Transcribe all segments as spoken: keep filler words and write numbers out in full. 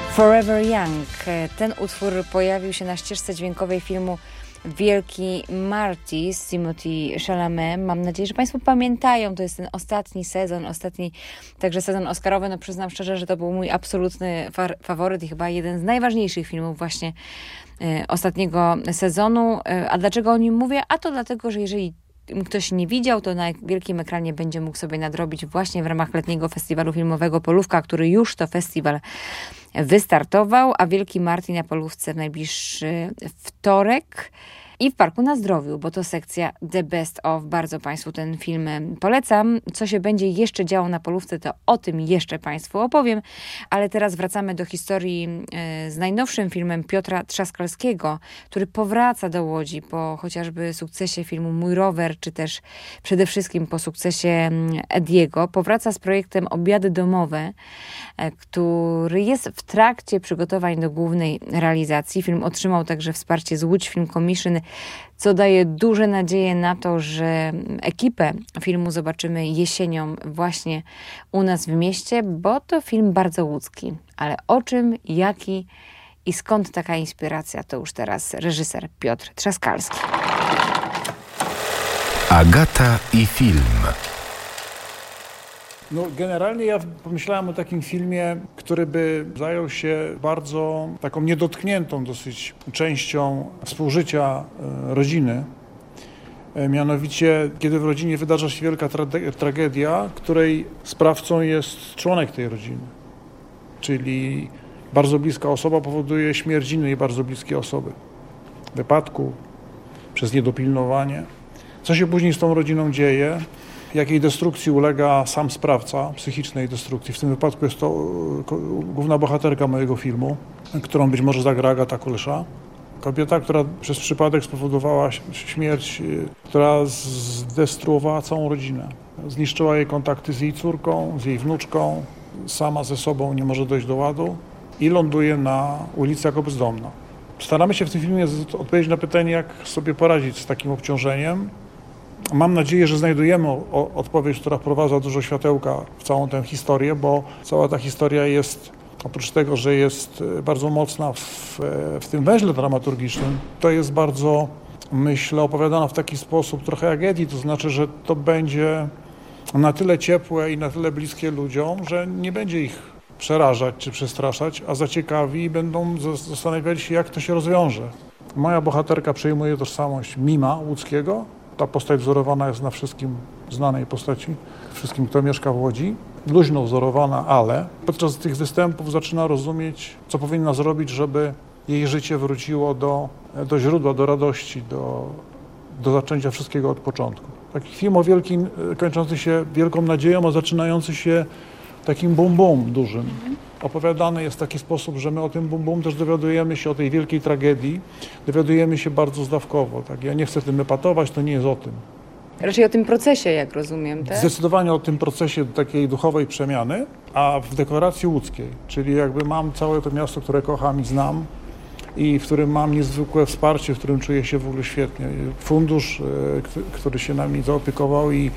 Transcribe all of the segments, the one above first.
Forever Young. Ten utwór pojawił się na ścieżce dźwiękowej filmu Wielki Marty z Timothée Chalamet. Mam nadzieję, że Państwo pamiętają. To jest ten ostatni sezon, ostatni także sezon oscarowy. No przyznam szczerze, że to był mój absolutny fa- faworyt i chyba jeden z najważniejszych filmów właśnie y, ostatniego sezonu. Y, a dlaczego o nim mówię? A to dlatego, że jeżeli ktoś nie widział, to na wielkim ekranie będzie mógł sobie nadrobić właśnie w ramach letniego festiwalu filmowego Polówka, który już to festiwal wystartował, a Wielki Marty na Polówce w najbliższy wtorek i w Parku na Zdrowiu, bo to sekcja The Best of. Bardzo Państwu ten film polecam. Co się będzie jeszcze działo na Polówce, to o tym jeszcze Państwu opowiem, ale teraz wracamy do historii z najnowszym filmem Piotra Trzaskalskiego, który powraca do Łodzi po chociażby sukcesie filmu Mój rower, czy też przede wszystkim po sukcesie Ediego. Powraca z projektem Obiady domowe, który jest w trakcie przygotowań do głównej realizacji. Film otrzymał także wsparcie z Łódź Film Commission, co daje duże nadzieje na to, że ekipę filmu zobaczymy jesienią właśnie u nas w mieście, bo to film bardzo łódzki. Ale o czym, jaki i skąd taka inspiracja, to już teraz reżyser Piotr Trzaskalski. Agata i film. No, generalnie ja pomyślałem o takim filmie, który by zajął się bardzo taką niedotkniętą dosyć częścią współżycia rodziny. Mianowicie, kiedy w rodzinie wydarza się wielka trage- tragedia, której sprawcą jest członek tej rodziny. Czyli bardzo bliska osoba powoduje śmierć innej bardzo bliskiej osoby. W wypadku, przez niedopilnowanie. Co się później z tą rodziną dzieje? Jakiej destrukcji ulega sam sprawca, psychicznej destrukcji. W tym wypadku jest to główna bohaterka mojego filmu, którą być może zagra Agata Kulesza. Kobieta, która przez przypadek spowodowała śmierć, która zdestruowała całą rodzinę. Zniszczyła jej kontakty z jej córką, z jej wnuczką, sama ze sobą nie może dojść do ładu i ląduje na ulicy jako bezdomna. Staramy się w tym filmie odpowiedzieć na pytanie, jak sobie poradzić z takim obciążeniem. Mam nadzieję, że znajdujemy o, odpowiedź, która wprowadza dużo światełka w całą tę historię, bo cała ta historia jest, oprócz tego, że jest bardzo mocna w, w tym węźle dramaturgicznym, to jest bardzo, myślę, opowiadana w taki sposób trochę jak Eddie, to znaczy, że to będzie na tyle ciepłe i na tyle bliskie ludziom, że nie będzie ich przerażać czy przestraszać, a zaciekawi i będą zastanawiali się, jak to się rozwiąże. Moja bohaterka przejmuje tożsamość mima łódzkiego. Ta postać wzorowana jest na wszystkim znanej postaci, wszystkim, kto mieszka w Łodzi. Luźno wzorowana, ale podczas tych występów zaczyna rozumieć, co powinna zrobić, żeby jej życie wróciło do, do źródła, do radości, do, do zaczęcia wszystkiego od początku. Taki film o wielkim, kończący się wielką nadzieją, a zaczynający się takim bum-bum dużym. Opowiadany jest w taki sposób, że my o tym bum-bum też dowiadujemy się, o tej wielkiej tragedii, dowiadujemy się bardzo zdawkowo. Tak? Ja nie chcę tym epatować, to nie jest o tym. Raczej o tym procesie, jak rozumiem, tak? Zdecydowanie o tym procesie takiej duchowej przemiany, a w dekoracji łódzkiej, czyli jakby mam całe to miasto, które kocham i znam i w którym mam niezwykłe wsparcie, w którym czuję się w ogóle świetnie. Fundusz, który się nami zaopiekował i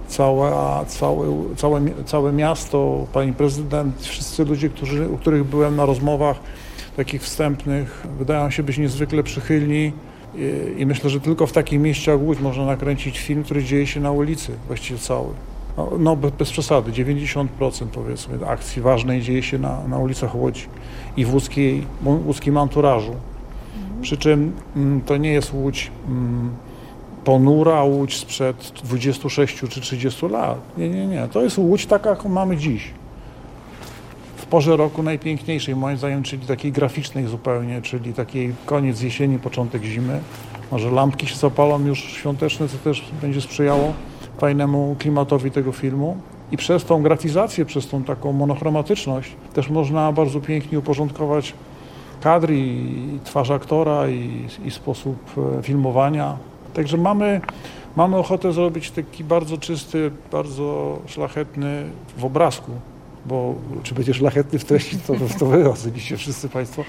Całe, całe, całe, całe miasto, pani prezydent, wszyscy ludzie, którzy, u których byłem na rozmowach takich wstępnych, wydają się być niezwykle przychylni i, i myślę, że tylko w takim mieście jak Łódź można nakręcić film, który dzieje się na ulicy, właściwie cały. No, no bez, bez przesady, dziewięćdziesiąt procent powiedzmy akcji ważnej dzieje się na, na ulicach Łodzi i w łódzkiej, łódzkim anturażu. Przy czym m, to nie jest Łódź m, ponura Łódź sprzed dwudziestu sześciu czy trzydziestu lat. Nie, nie, nie. To jest Łódź taka, jaką mamy dziś. W porze roku najpiękniejszej, moim zdaniem, czyli takiej graficznej zupełnie, czyli takiej koniec jesieni, początek zimy. Może lampki się zapalą już świąteczne, co też będzie sprzyjało fajnemu klimatowi tego filmu. I przez tą grafizację, przez tą taką monochromatyczność też można bardzo pięknie uporządkować kadry i twarz aktora i, i sposób filmowania. Także mamy, mamy ochotę zrobić taki bardzo czysty, bardzo szlachetny w obrazku bo czy będzie szlachetny w treści, to, to wy ocenicie wszyscy Państwo,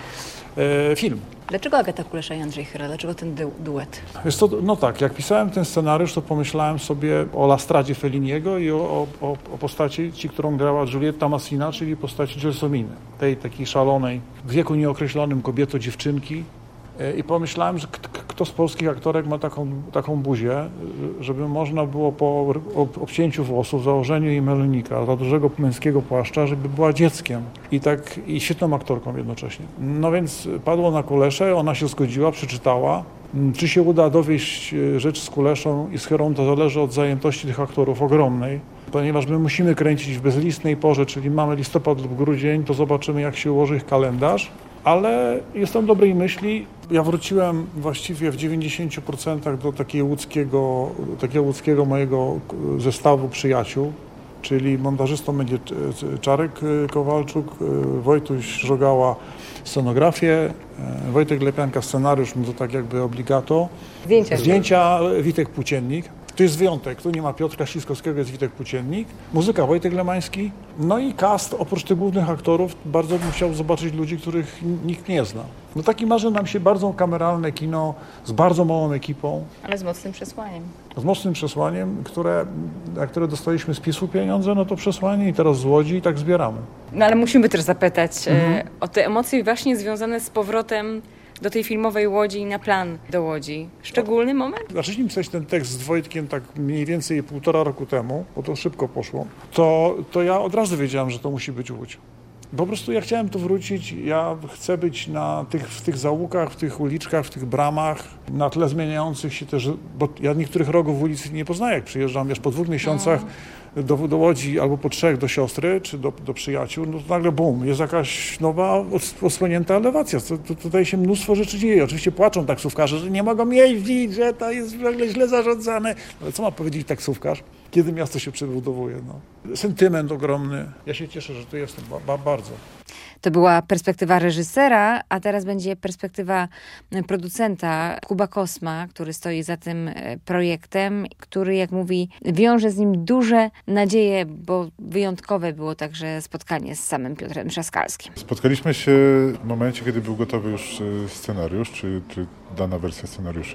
e, film. Dlaczego Agata Kulesza i Andrzej Chyra? Dlaczego ten du- duet? Jest to, no tak, jak pisałem ten scenariusz, to pomyślałem sobie o Lastradzie Felliniego i o, o, o postaci, ci, którą grała Giulietta Massina, czyli postaci Gelsominy, tej takiej szalonej, w wieku nieokreślonym kobieto dziewczynki. I pomyślałem, że kto z polskich aktorek ma taką, taką buzię, żeby można było po obcięciu włosów, założeniu jej melonika, za dużego męskiego płaszcza, żeby była dzieckiem i tak i świetną aktorką jednocześnie. No więc padło na Kuleszę, ona się zgodziła, przeczytała. Czy się uda dowieść rzecz z Kuleszą i z Chyrą, to zależy od zajętości tych aktorów ogromnej, ponieważ my musimy kręcić w bezlistnej porze, czyli mamy listopad lub grudzień, to zobaczymy, jak się ułoży ich kalendarz. Ale jestem dobrej myśli. Ja wróciłem właściwie w dziewięćdziesięciu procentach do takiego łódzkiego, takiego łódzkiego mojego zestawu przyjaciół, czyli montażystą będzie Czarek Kowalczuk, Wojtuś Żogała scenografię, Wojtek Lepianka scenariusz, no to tak jakby obligato. Zdjęcia. Zdjęcia Witek Płóciennik. To jest wyjątek, tu nie ma Piotrka Śliskowskiego, jest Witek Płóciennik, muzyka Wojtek Lemański, no i cast oprócz tych głównych aktorów, bardzo bym chciał zobaczyć ludzi, których nikt nie zna. No taki marzy nam się bardzo kameralne kino z bardzo małą ekipą. Ale z mocnym przesłaniem. Z mocnym przesłaniem, które, na które dostaliśmy z PiSu pieniądze, no to przesłanie i teraz z Łodzi i tak zbieramy. No ale musimy też zapytać Mhm. e, o te emocje właśnie związane z powrotem do tej filmowej Łodzi i na plan do Łodzi. Szczególny moment? Zaczęliśmy pisać ten tekst z Wojtkiem tak mniej więcej półtora roku temu, bo to szybko poszło, to, to ja od razu wiedziałem, że to musi być Łódź. Po prostu ja chciałem tu wrócić, ja chcę być na tych, w tych zaułkach, w tych uliczkach, w tych bramach, na tle zmieniających się też, bo ja niektórych rogów ulic nie poznaję, jak przyjeżdżam, wiesz, po dwóch miesiącach do, do Łodzi albo po trzech do siostry czy do, do przyjaciół, no to nagle bum, jest jakaś nowa, odsłonięta elewacja. To, to, tutaj się mnóstwo rzeczy dzieje. Oczywiście płaczą taksówkarze, że nie mogą jeździć, że to jest w ogóle źle zarządzane. Ale co ma powiedzieć taksówkarz, kiedy miasto się przebudowuje? No. Sentyment ogromny. Ja się cieszę, że tu jestem, ba, ba, bardzo. To była perspektywa reżysera, a teraz będzie perspektywa producenta Kuba Kosma, który stoi za tym projektem, który, jak mówi, wiąże z nim duże nadzieje, bo wyjątkowe było także spotkanie z samym Piotrem Trzaskalskim. Spotkaliśmy się w momencie, kiedy był gotowy już scenariusz, czy, czy dana wersja scenariusza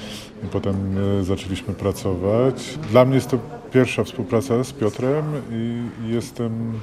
i potem zaczęliśmy pracować. Dla mnie jest to pierwsza współpraca z Piotrem i jestem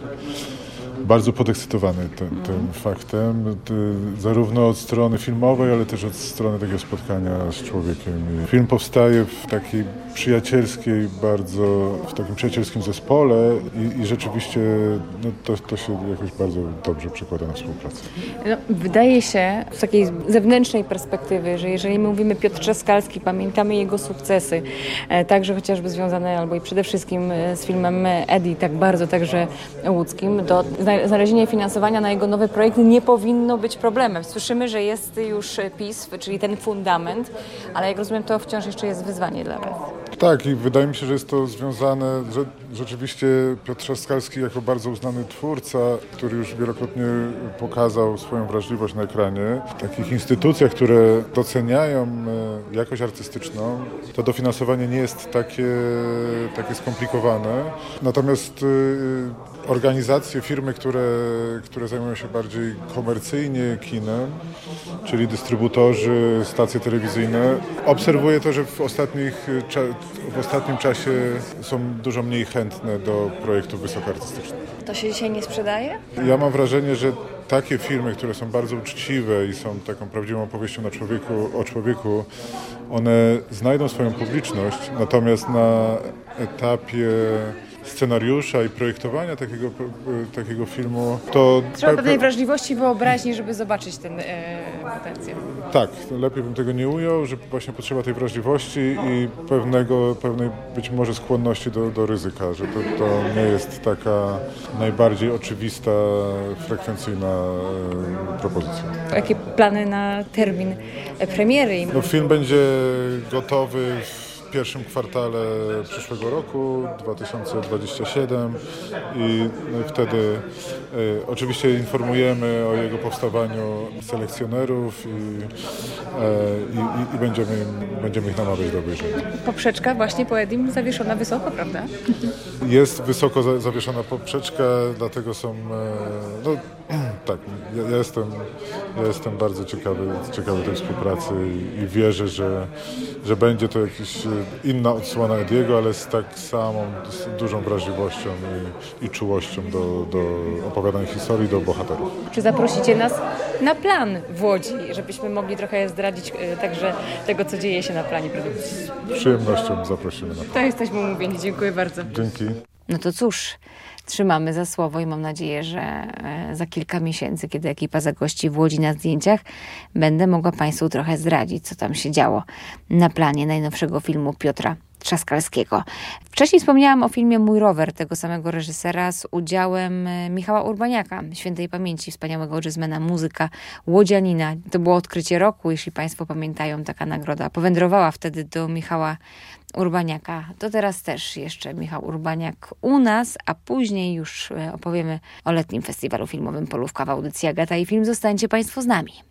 bardzo podekscytowany tym, tym faktem, zarówno od strony filmowej, ale też od strony takiego spotkania z człowiekiem. Film powstaje w takiej przyjacielskiej, bardzo, w takim przyjacielskim zespole i, i rzeczywiście no, to, to się jakoś bardzo dobrze przekłada na współpracę. No, wydaje się z takiej zewnętrznej perspektywy, że jeżeli mówimy Piotr Trzaskalski, pamiętamy jego sukcesy, e, także chociażby związane, albo i przede wszystkim z filmem Eddie, tak bardzo także łódzkim, to znalezienie finansowania na jego nowy projekt nie powinno być problemem. Słyszymy, że jest już PiS, czyli ten fundament, ale jak rozumiem, to wciąż jeszcze jest wyzwanie dla was. Tak, i wydaje mi się, że jest to związane, że rzeczywiście Piotr Trzaskalski jako bardzo uznany twórca, który już wielokrotnie pokazał swoją wrażliwość na ekranie, w takich instytucjach, które doceniają jakość artystyczną, to dofinansowanie nie jest takie, takie skomplikowane. Natomiast organizacje, firmy, które, które zajmują się bardziej komercyjnie kinem, czyli dystrybutorzy, stacje telewizyjne, obserwuję to, że w, ostatnich, w ostatnim czasie są dużo mniej chętne do projektów wysokoartystycznych. To się dzisiaj nie sprzedaje? Ja mam wrażenie, że takie filmy, które są bardzo uczciwe i są taką prawdziwą opowieścią na człowieku, o człowieku, one znajdą swoją publiczność, natomiast na etapie scenariusza i projektowania takiego, takiego filmu, to... Trzeba pewnej wrażliwości i wyobraźni, żeby zobaczyć ten e, potencjał. Tak, lepiej bym tego nie ujął, że właśnie potrzeba tej wrażliwości i pewnego, pewnej być może skłonności do, do ryzyka, że to, to nie jest taka najbardziej oczywista, frekwencyjna e, propozycja. Jakie plany na termin premiery? No, film będzie gotowy w w pierwszym kwartale przyszłego roku, dwa tysiące dwudziestego siódmego i no i wtedy y, oczywiście informujemy o jego powstawaniu selekcjonerów i, y, i, i będziemy, będziemy ich namawiać do obejrzenia. Poprzeczka właśnie po Edim zawieszona wysoko, prawda? Jest wysoko za, zawieszona poprzeczka, dlatego są, e, no tak, ja, ja, jestem, ja jestem bardzo ciekawy, ciekawy tej współpracy i, i wierzę, że, że będzie to jakaś inna odsłona Ediego, ale z tak samą, z dużą wrażliwością i, i czułością do, do opowiadanej historii, do bohaterów. Czy zaprosicie nas na plan w Łodzi, żebyśmy mogli trochę zdradzić e, także tego, co dzieje się na planie produkcji? Z przyjemnością zaprosimy na to. To jesteśmy umówieni. Dziękuję bardzo. Dzięki. No to cóż, trzymamy za słowo i mam nadzieję, że e, za kilka miesięcy, kiedy ekipa zagości w Łodzi na zdjęciach, będę mogła Państwu trochę zdradzić, co tam się działo na planie najnowszego filmu Piotra Trzaskalskiego. Wcześniej wspomniałam o filmie Mój rower, tego samego reżysera, z udziałem Michała Urbaniaka, świętej pamięci, wspaniałego jazzmana, muzyka, łodzianina. To było odkrycie roku, jeśli Państwo pamiętają, taka nagroda powędrowała wtedy do Michała Urbaniaka. To teraz też jeszcze Michał Urbaniak u nas, a później już opowiemy o letnim festiwalu filmowym Polówka w audycji Agata i Film. Zostańcie Państwo z nami.